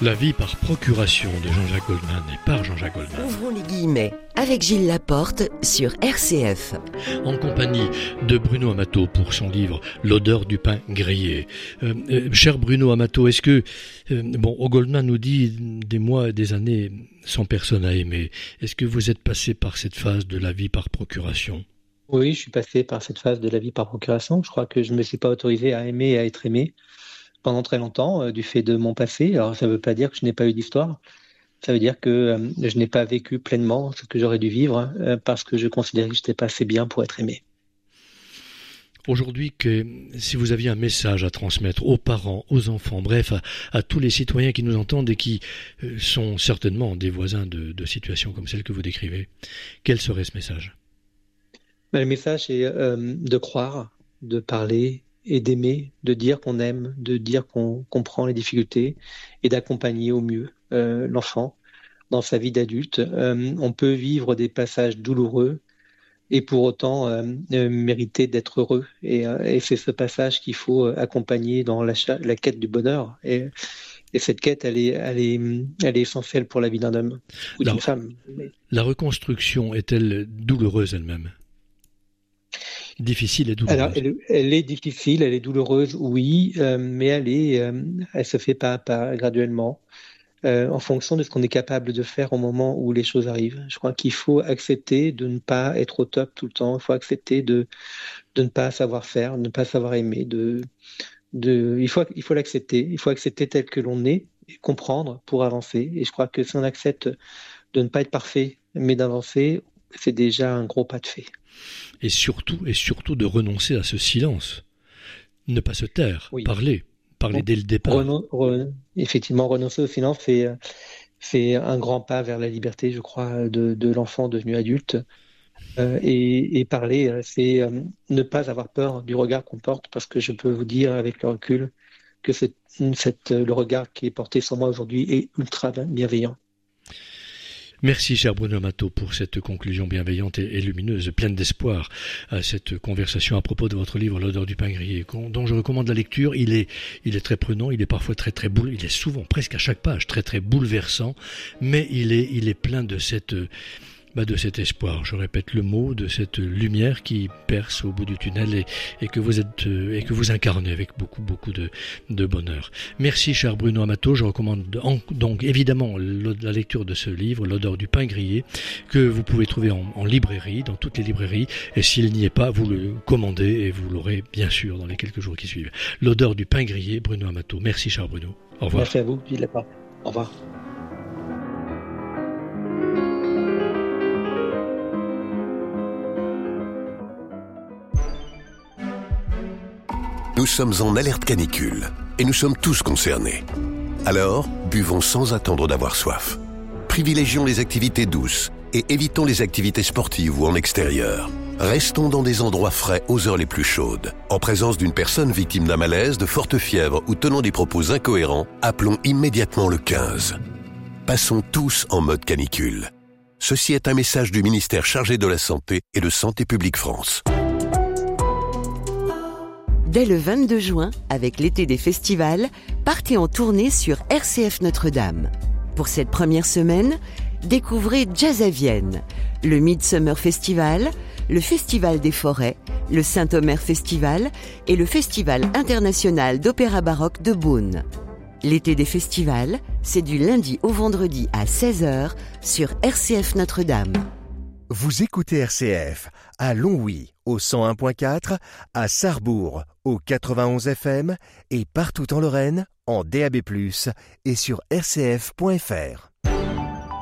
La vie par procuration de Jean-Jacques Goldman et par Jean-Jacques Goldman. Ouvrons les guillemets avec Gilles Laporte sur RCF. En compagnie de Bruno Amato pour son livre L'odeur du pain grillé. Cher Bruno Amato, est-ce que... Goldman nous dit des mois et des années sans personne à aimer. Est-ce que vous êtes passé par cette phase de la vie par procuration ? Oui, je suis passé par cette phase de la vie par procuration. Je crois que je ne me suis pas autorisé à aimer et à être aimé pendant très longtemps, du fait de mon passé. Alors, ça ne veut pas dire que je n'ai pas eu d'histoire. Ça veut dire que je n'ai pas vécu pleinement ce que j'aurais dû vivre parce que je considérais que je n'étais pas assez bien pour être aimé. Aujourd'hui, si vous aviez un message à transmettre aux parents, aux enfants, bref, à tous les citoyens qui nous entendent et qui sont certainement des voisins de situations comme celle que vous décrivez, quel serait ce message ? Le message est de croire, de parler et d'aimer, de dire qu'on aime, de dire qu'on comprend les difficultés et d'accompagner au mieux l'enfant dans sa vie d'adulte. On peut vivre des passages douloureux et pour autant mériter d'être heureux. Et c'est ce passage qu'il faut accompagner dans la quête du bonheur. Et cette quête, elle est essentielle pour la vie d'un homme ou d'une femme. La reconstruction est-elle douloureuse elle-même ? Difficile et douloureuse. Alors, elle est difficile, elle est douloureuse, oui, mais elle se fait pas à pas, graduellement, en fonction de ce qu'on est capable de faire au moment où les choses arrivent. Je crois qu'il faut accepter de ne pas être au top tout le temps. Il faut accepter de ne pas savoir faire, de ne pas savoir aimer. Il faut l'accepter. Il faut accepter tel que l'on est, et comprendre pour avancer. Et je crois que si on accepte de ne pas être parfait, mais d'avancer, c'est déjà un gros pas de fait. Et surtout de renoncer à ce silence. Ne pas se taire, oui. Parler dès le départ. Effectivement, renoncer au silence, c'est un grand pas vers la liberté, je crois, de l'enfant devenu adulte. Et parler, c'est ne pas avoir peur du regard qu'on porte, parce que je peux vous dire avec le recul que le regard qui est porté sur moi aujourd'hui est ultra bienveillant. Merci, cher Bruno Amato, pour cette conclusion bienveillante et lumineuse, pleine d'espoir à cette conversation à propos de votre livre L'odeur du pain grillé, dont je recommande la lecture. Il est très prenant, il est parfois il est souvent, presque à chaque page, très très bouleversant, mais il est plein de cet espoir, je répète le mot, de cette lumière qui perce au bout du tunnel et que vous incarnez avec beaucoup de bonheur. Merci, cher Bruno Amato. Je recommande donc évidemment la lecture de ce livre, L'odeur du pain grillé, que vous pouvez trouver en librairie, dans toutes les librairies, et s'il n'y est pas, vous le commandez et vous l'aurez bien sûr dans les quelques jours qui suivent. L'odeur du pain grillé, Bruno Amato. Merci, cher Bruno. Au revoir. Merci à vous, Gilles Laporte. Au revoir. Nous sommes en alerte canicule et nous sommes tous concernés. Alors, buvons sans attendre d'avoir soif. Privilégions les activités douces et évitons les activités sportives ou en extérieur. Restons dans des endroits frais aux heures les plus chaudes. En présence d'une personne victime d'un malaise, de forte fièvre ou tenant des propos incohérents, appelons immédiatement le 15. Passons tous en mode canicule. Ceci est un message du ministère chargé de la Santé et de Santé publique France. Dès le 22 juin, avec l'été des festivals, partez en tournée sur RCF Notre-Dame. Pour cette première semaine, découvrez Jazz à Vienne, le Midsummer Festival, le Festival des Forêts, le Saint-Omer Festival et le Festival international d'opéra baroque de Beaune. L'été des festivals, c'est du lundi au vendredi à 16h sur RCF Notre-Dame. Vous écoutez RCF à Longwy au 101.4, à Sarrebourg au 91 FM et partout en Lorraine en DAB+ et sur rcf.fr.